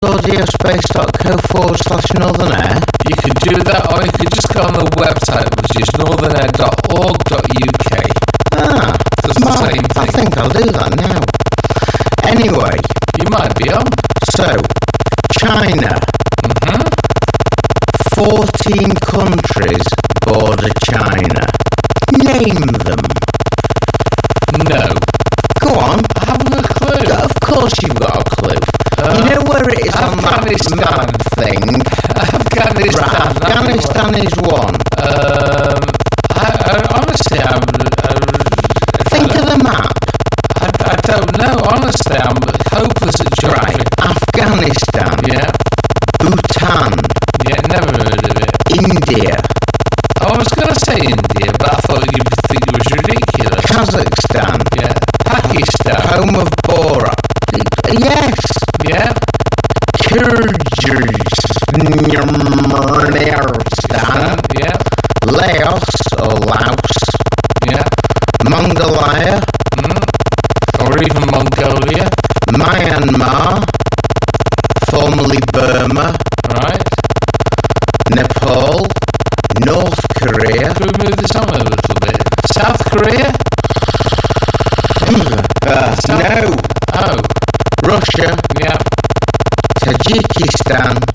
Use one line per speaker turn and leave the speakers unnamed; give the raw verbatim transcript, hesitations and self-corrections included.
audiospace.co forward slash Northern Air.
You could do that, or you could just go on the website, which is northern air dot org dot U K.
Ah,
That's the
well,
same
I
thing.
think I'll do that now. Anyway,
You might be on.
so, China.
Mm-hmm.
fourteen countries border China. Name them.
No.
Go on.
I haven't a clue.
Of course you've got a clue.
Uh,
you know where it is on that
Afghanistan.
map thing?
Afghanistan.
Right,
that'd be
Afghanistan is one.
one. Um, I, I, honestly, I'm. I,
Think
I,
of the map.
I, I don't know. Honestly, I'm hopeless at geography.
Right, Afghanistan,
Yeah.
Bhutan,
Yeah. Never heard of it.
India,
I was going to say India, but I thought you'd think it was ridiculous.
Kazakhstan,
Yeah. Pakistan.
home of Borat. Yes,
Yeah.
Kyrgyzstan,
Yeah.
Laos or Laos,
Yeah.
Mongolia,
Mm. Or even Mongolia.
Myanmar, formerly Burma,
Right.
Nepal, North Korea,
Could we move this on a little bit? South Korea?
uh, no,
Oh.
Russia,
Yeah.
Tajikistan,